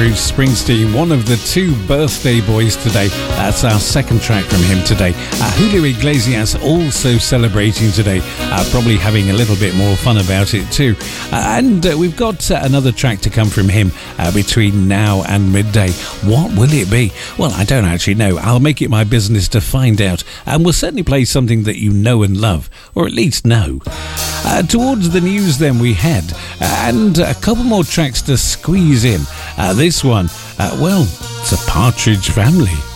Bruce Springsteen, one of the two birthday boys today. That's our second track from him today. Julio Iglesias also celebrating today, probably having a little bit more fun about it too. And we've got another track to come from him between now and midday. What will it be? Well, I don't actually know. I'll make it my business to find out, and we'll certainly play something that you know and love, or at least know. Towards the news then we head, and a couple more tracks to squeeze in. This one, well, it's a Partridge Family.